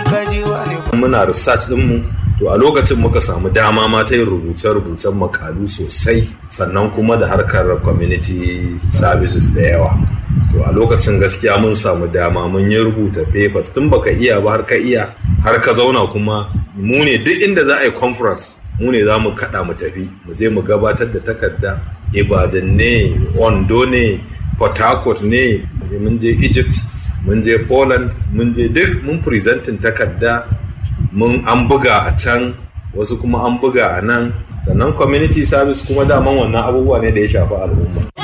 muna research ɗinmu to a lokacin muka samu dama ma ta yin rubuce-rubucen makalu sosai sannan kuma da harkar community services da yawa. To a lokacin gaskiya mun samu dama mun yi rubuta papers tun baka iya ba har ka iya har ka zauna kuma mu ne duk inda za a yi conference mu ne za mu kaɗa mu tafi mu je mu gabatar da takarda. Ibadan ne, Ondo ne, Port Harcourt ne, mun je Egypt, mun je Poland, mun je duk mun presentin takarda, mun an buga a can, wasu kuma an buga a nan, sannan community service kuma daman wannan abubuwa ne da ya shafi al'umma.